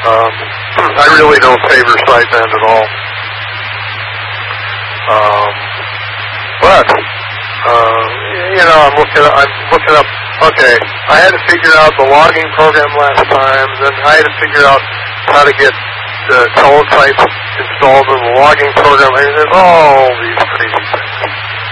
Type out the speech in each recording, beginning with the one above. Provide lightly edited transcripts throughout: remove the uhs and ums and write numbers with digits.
I really don't favor sideband at all. But I'm looking up. Okay, I had to figure out the logging program last time. Then I had to figure out how to get the teletype installed in the logging program. And there's all these crazy things.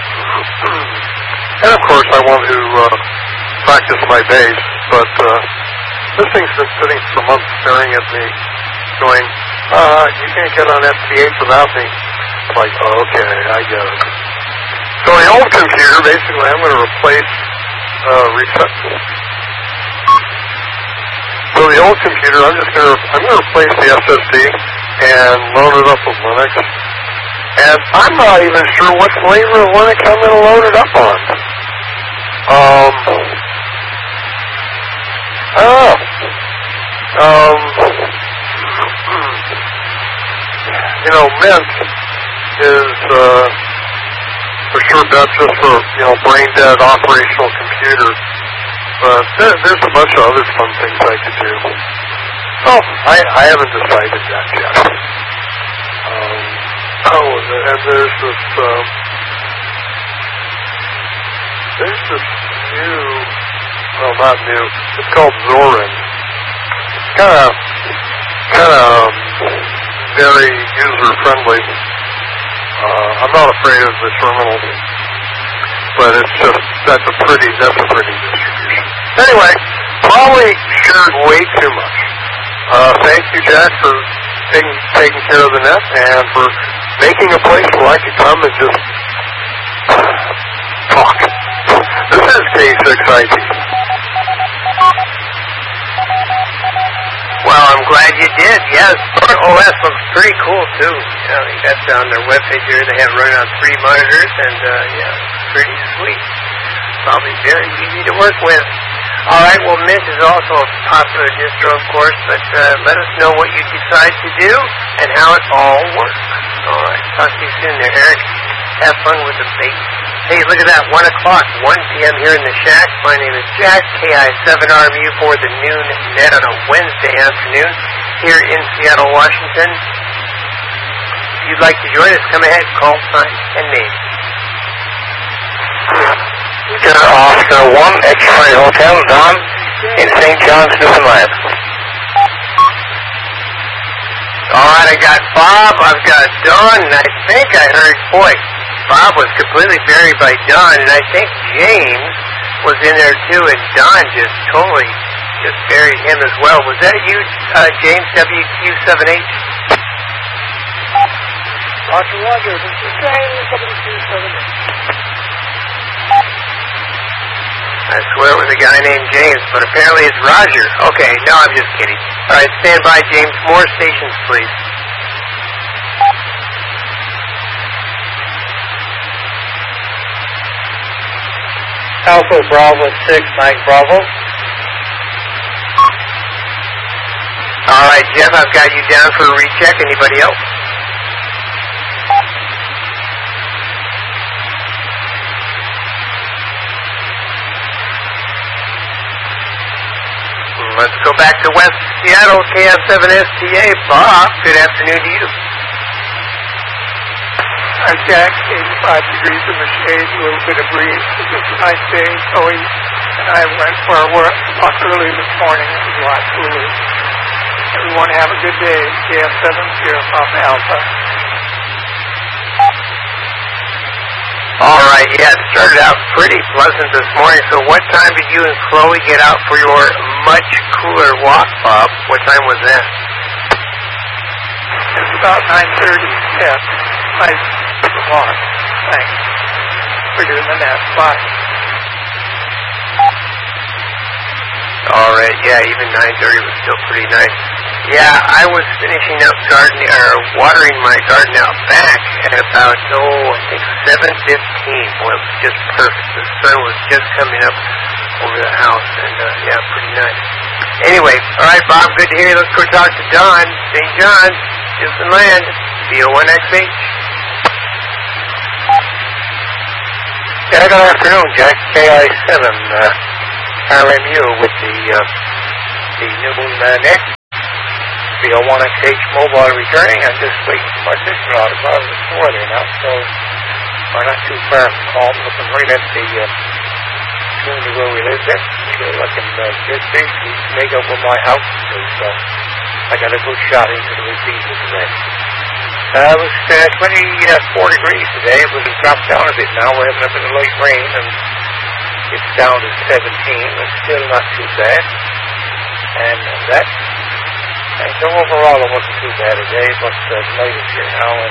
And of course, I want to practice my bass, but this thing's been sitting for months staring at me, going, you can't get on FT8 without me. It's like, okay, I get it. So the old computer, basically, I'm going to replace reset. So the old computer, I'm going to replace the SSD and load it up with Linux. And I'm not even sure what flavor of Linux I'm going to load it up on. Mint is for sure bet just for brain dead operational computer. But there's a bunch of other fun things I could do. So I haven't decided that yet. And there's this new, well, not new. It's called Zorin. Kind of very user friendly. I'm not afraid of the terminal, but that's a pretty distribution. Anyway, probably shared way too much. Thank you, Jack, for taking care of the net and for making a place where I could come and just talk. This is K6IT. Well, I'm glad you did. Yes, OS looks pretty cool too. They got on their webpage here. They have it running on 3 monitors, and pretty sweet. Probably very easy to work with. All right. Well, Mint is also a popular distro, of course, but let us know what you decide to do and how it all works. All right. Talk to you soon, there, Eric. Have fun with the bass. Hey, look at that, 1 o'clock, 1 p.m. here in the shack. My name is Jack, KI7RMU for the noon net on a Wednesday afternoon here in Seattle, Washington. If you'd like to join us, come ahead, call, sign, and name. Oscar 1, X-Ray Hotel, Don, in St. John's, Newfoundland. All right, I got Bob, I've got Don, and I think I heard, Bob was completely buried by Don, and I think James was in there too, and Don just totally buried him as well. Was that you, James, WQ78? Roger, this is James, WQ78. I swear it was a guy named James, but apparently it's Roger. Okay, no, I'm just kidding. All right, stand by, James. More stations, please. Alpha Bravo 6, Mike Bravo. All right, Jeff, I've got you down for a recheck. Anybody else? Let's go back to West Seattle, KF7STA. Bob, good afternoon to you. Hi, Jack. 85 degrees in the shade, a little bit of breeze. It's just a nice day. Zoe and I went for a walk early this morning. It was a lot cooler. Everyone have a good day. KF7 Sierra Papa Alpha. All right, yeah, it started out pretty pleasant this morning. So what time did you and Chloe get out for your much cooler walk, Bob? What time was that? It was about 9:30. Yeah, nice walk. Thanks for doing the net. Bye. All right, yeah, even 9:30 was still pretty nice. Yeah, I was finishing up watering my garden out back at about, I think 7:15. Well, it was just perfect. The sun was just coming up over the house, and yeah, pretty nice. Anyway, all right, Bob, good to hear you. Let's go talk to Don, St. John's, Newfoundland, VO1XH. Yeah, good afternoon, Jack. KI7 RMU with the noon net. Univille 1XH mobile returning. I'm just waiting for my sister-in-law to go out of the store there now, so we're not too far from home, looking right at the community where we live there. We're looking just basically to make up with my house, because I got a good shot into the repeater today. It was 24 degrees today. It was dropped down a bit now. We're having a bit of light rain, and it's down to 17. It's still not too bad. And so overall it wasn't too bad a day, but the night is here now, and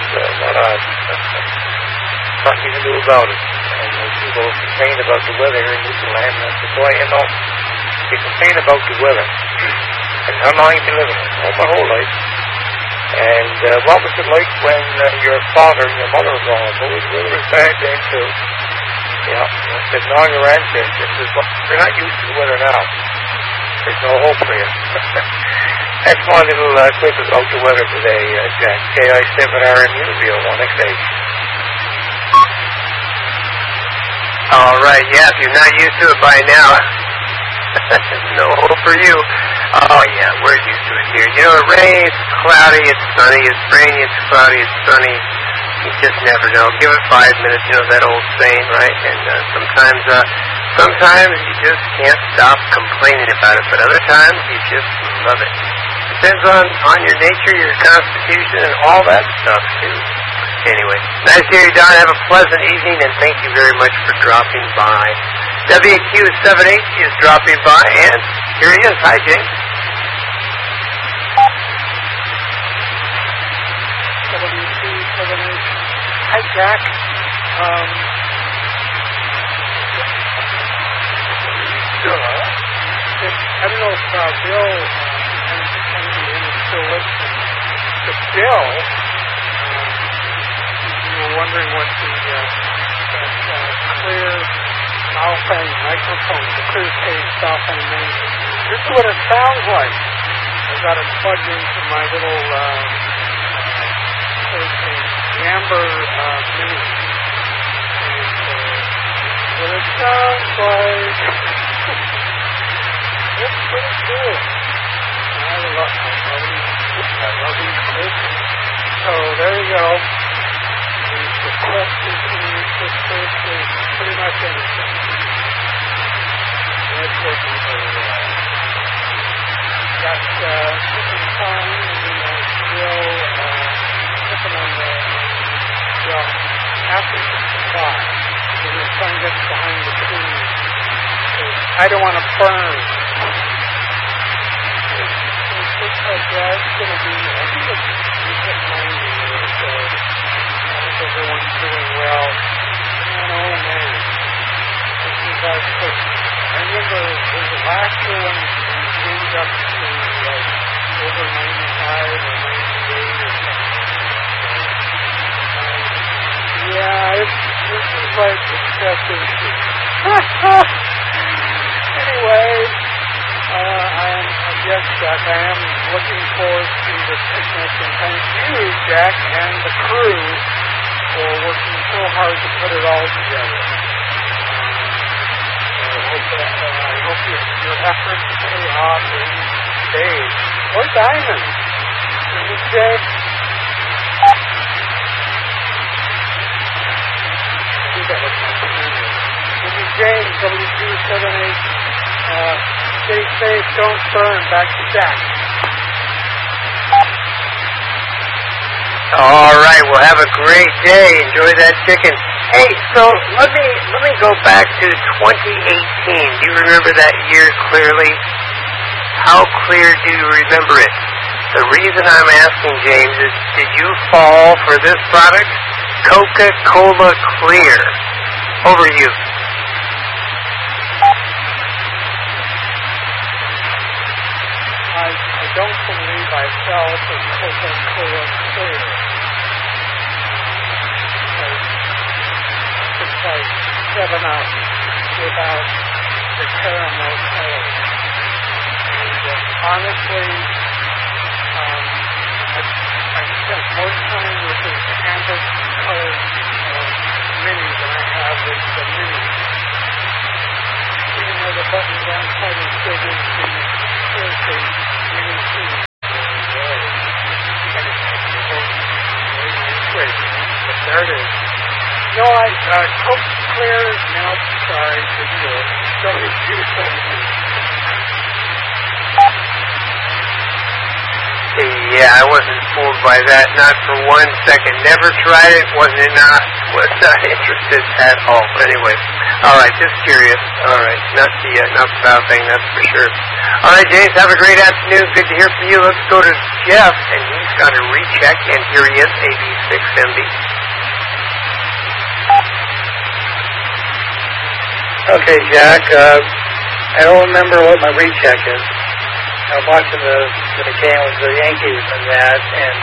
nothing to do about it. And people complain about the weather here in Newfoundland, and I said, boy, you complain about the weather. And how long have you been living here? My whole life. And what was it like when your father and your mother were gone? Well, the weather was bad then too. Yeah, I said, no, your ancestors, we're not used to the weather now. There's no hope for you. That's my little clip about the weather today, Jack. KI7RM Univille 1XH. All right, yeah, if you're not used to it by now, no hope for you. Oh, yeah, we're used to it here. You know, it rains, it's cloudy, it's sunny, it's rainy, it's cloudy, it's sunny. You just never know. Give it 5 minutes, you know, that old saying, right? And sometimes you just can't stop complaining about it, but other times you just love it. Depends on your nature, your constitution, and all that stuff, too. Anyway, nice to hear you, Don. Have a pleasant evening, and thank you very much for dropping by. WQ78 is dropping by, and here he is. Hi, James. WQ78. Hi, Jack. I don't know if Bill is still listening. But Bill, you were wondering what the clear Baofeng microphone, the clear stage Baofeng mini. This is what it sounds like. I've got it plugged into my little Amber mini. And what it sounds like. It's pretty cool. I love these clips. So there you go. The question is pretty much anything. It's working very well. Got some time and still looking on after 65. When the sun gets behind the trees. I don't want to burn. It's going to be, I think it's 90 or so. I think everyone's doing well. And oh man, this is quick. I remember there's a last year when we moved up to like over 95 or 98 or something. Yeah, this is like excessive. Anyway, yes, Jack, I am looking forward to the picnic, and thank you, Jack, and the crew for working so hard to put it all together. I hope your efforts pay off in spades. Or diamonds. Is it Jay? This is James, WQ78. Stay safe, don't burn. Back to Jack. All right, well, have a great day. Enjoy that chicken. Hey, so let me go back to 2018. Do you remember that year clearly? How clear do you remember it? The reason I'm asking, James, is did you fall for this product? Coca-Cola Clear. Over to you. I don't believe I fell for Coca-Cola Clear. It's like 7-Up without the caramel color. And honestly, I spent more time with the amber colored mini than I have with the mini. Even though the buttons aren't quite as big as the mini too. Coke Clear is now charged with W270. Yeah, I wasn't fooled by that, not for 1 second. Never tried it, was not interested at all. But anyway, all right, just curious. All right, not the foul thing, that's for sure. All right, James, have a great afternoon. Good to hear from you. Let's go to Jeff, and he's got a recheck, and here he is, AB6MB. Okay, Jack. I don't remember what my recheck is. I'm watching the game with the Yankees and that, and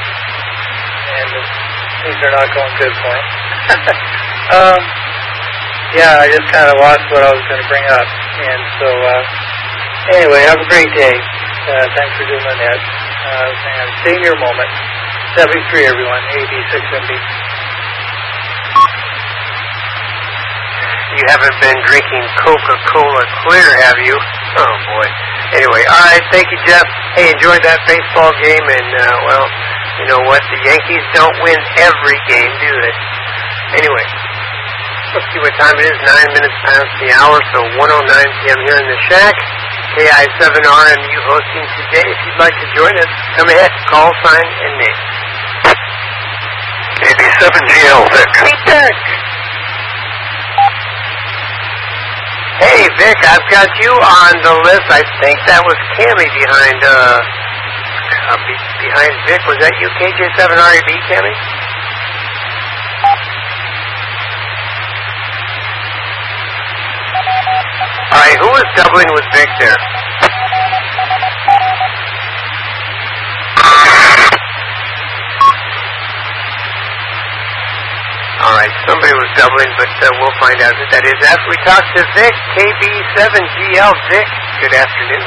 things are not going good for them. Yeah, I just kind of lost what I was going to bring up. And so, anyway, have a great day. Thanks for doing that. Senior moment. 73, everyone. AB6MB. You haven't been drinking Coca-Cola Clear, have you? Oh, boy. Anyway, all right, thank you, Jeff. Hey, enjoyed that baseball game, and, well, you know what? The Yankees don't win every game, do they? Anyway, let's see what time it is. 9 minutes past the hour, so 1:09 p.m. here in the shack. KI7RMU hosting today. If you'd like to join us, come ahead, call, sign, and name. AB7GL, Vic. Hey, Vic. Hey, Vic, I've got you on the list. I think that was Cammy behind Vic. Was that you, KJ7RAB, Cammy? All right, who was doubling with Vic there? All right, somebody was doubling, but we'll find out who that is after we talk to Vic, KB7GL. Vic, good afternoon.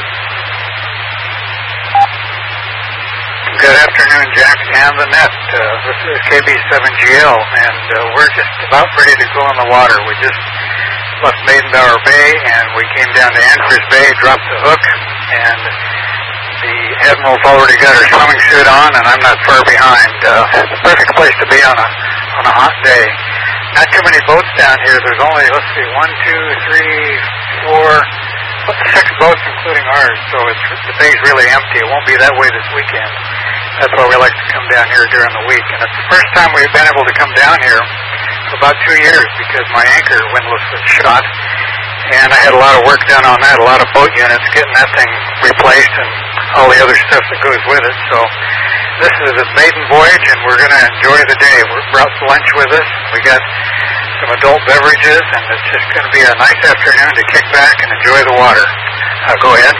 Good afternoon, Jack and the net. This is KB7GL, and we're just about ready to go in the water. We just left Maiden-Bower Bay, and we came down to Andrews Bay, dropped the hook, and the Admiral's already got her swimming suit on, and I'm not far behind. It's a perfect place to be on a hot day. Not too many boats down here. There's only, 1, 2, 3, 4, 6 boats, including ours, so the bay's really empty. It won't be that way this weekend. That's why we like to come down here during the week. And it's the first time we've been able to come down here for about 2 years because my anchor windlass was shot. And I had a lot of work done on that, a lot of boat units, getting that thing replaced and all the other stuff that goes with it. So this is a maiden voyage, and we're going to enjoy the day. We brought lunch with us. We got some adult beverages, and it's just going to be a nice afternoon to kick back and enjoy the water. Go ahead.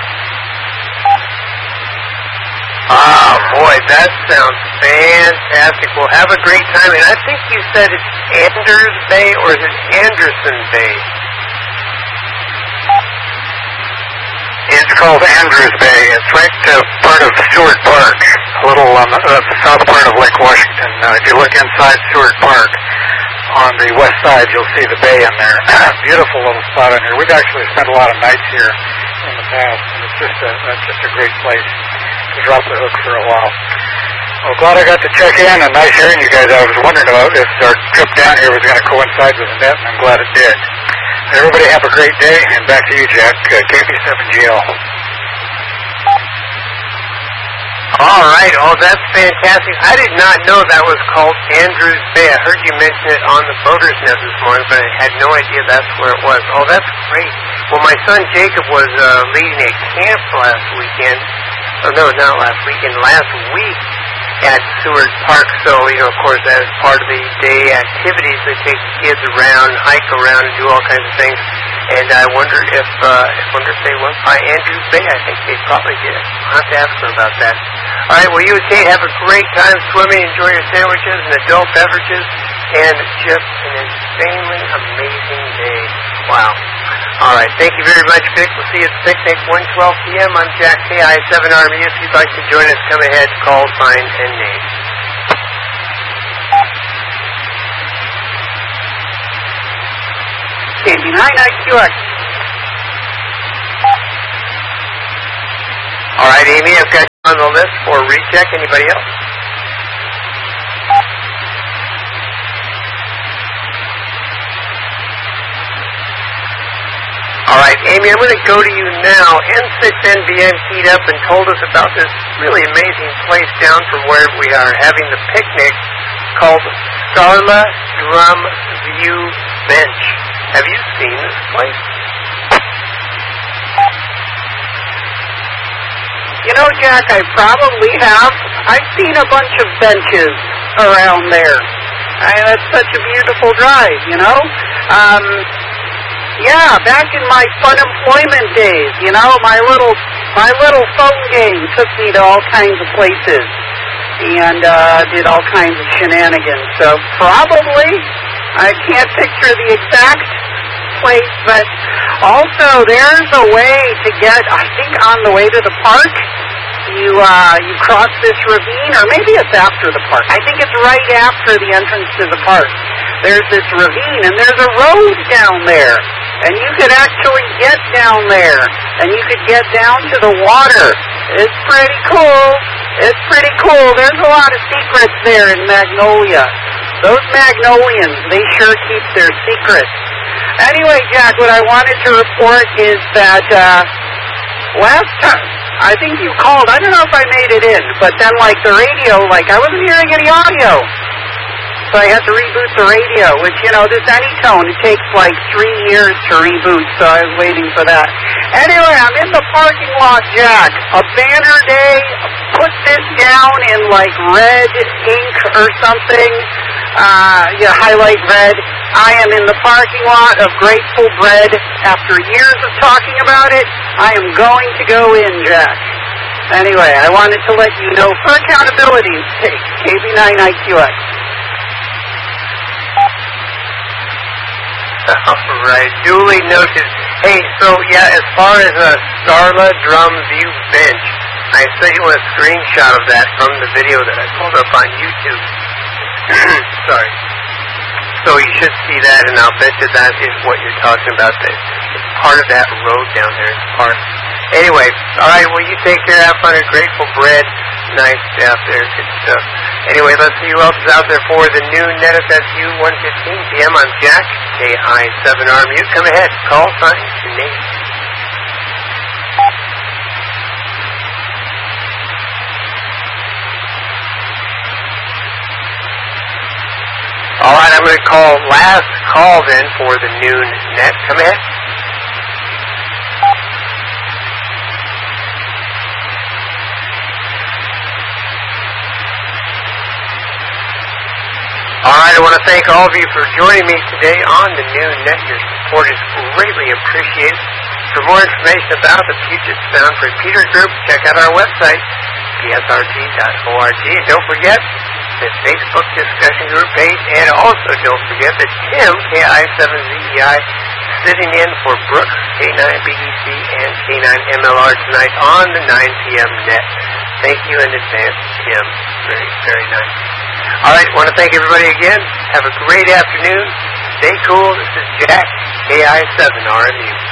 Oh, boy, that sounds fantastic. Well, have a great time. And I think you said it's Anders Bay, or is it Anderson Bay? It's called Andrews Bay. It's right part of Stewart Park, a little on the south part of Lake Washington. If you look inside Stewart Park, on the west side, you'll see the bay in there. Beautiful little spot in here. We've actually spent a lot of nights here in the past, and it's just a great place to drop the hook for a while. Well, glad I got to check in, and nice hearing you guys. I was wondering about if our trip down here was going to coincide with the net, and I'm glad it did. Everybody have a great day, and back to you, Jack. KB7GL. All right. Oh, that's fantastic. I did not know that was called Andrews Bay. I heard you mention it on the Boaters Net this morning, but I had no idea that's where it was. Oh, that's great. Well, my son Jacob was leading a camp last weekend. Oh, no, not last weekend. Last week at Stewart Park. So, of course, as part of the day activities, they take the kids around, hike around, and do all kinds of things. And I wonder if they went by Andrews Bay. I think they probably did. I'll have to ask her about that. All right, well, you and Kate have a great time swimming. Enjoy your sandwiches and adult beverages. And just an insanely amazing day. Wow. All right, thank you very much, Vic. We'll see you at picnic 1:12 p.m. I'm Jack KI7RMU. If you'd like to join us, come ahead, call, sign, and name. Standing high, nice York. All right, Amy, I've got you on the list for recheck. Anybody else? All right, Amy, I'm going to go to you now. N6NBN keyed up and told us about this really amazing place down from where we are having the picnic called Starla Drum View Bench. Have you seen this place? You know, Jack, I probably have. I've seen a bunch of benches around there. It's such a beautiful drive, you know? Yeah, back in my fun employment days, you know, my little phone game took me to all kinds of places and did all kinds of shenanigans. So probably, I can't picture the exact place, but also there's a way to get, I think on the way to the park, you cross this ravine, or maybe it's after the park. I think it's right after the entrance to the park. There's this ravine, and there's a road down there, and you could actually get down there, and you could get down to the water. It's pretty cool. It's pretty cool. There's a lot of secrets there in Magnolia. Those Magnolians, they sure keep their secrets. Anyway, Jack, what I wanted to report is that last time, I think you called. I don't know if I made it in, but then, like, the radio, like, I wasn't hearing any audio. So I had to reboot the radio, which, you know, this Anytone, it takes, like, 3 years to reboot, so I was waiting for that. Anyway, I'm in the parking lot, Jack. A banner day. Put this down in, like, red ink or something. Highlight red. I am in the parking lot of Grateful Bread. After years of talking about it, I am going to go in, Jack. Anyway, I wanted to let you know for accountability's sake, KB9IQX. All right, duly noted. Hey, so, yeah, as far as Starla Drum View Bench, I sent you a screenshot of that from the video that I pulled up on YouTube. Sorry. So you should see that, and I'll bet you that is what you're talking about. It's part of that road down there in the park. Anyway, all right, well, you take care. Have fun at Grateful Bread. Nice stuff there. Good stuff. Anyway, let's see who else is out there for the new NetFSU 1:15 p.m. on Jack, KI7R Mute. Come ahead. Call, sign, your name. All right, I'm going to call last call then for the noon net. Come ahead. All right, I want to thank all of you for joining me today on the noon net. Your support is greatly appreciated. For more information about the Puget Sound Repeater Group, check out our website, psrg.org. And don't forget the Facebook discussion group page, and also don't forget that Tim, KI7ZEI, sitting in for Brooks, K9BDC, and K9MLR tonight on the 9 p.m. net. Thank you in advance, Tim. Very, very nice. All right, want to thank everybody again. Have a great afternoon. Stay cool. This is Jack, KI7RMU.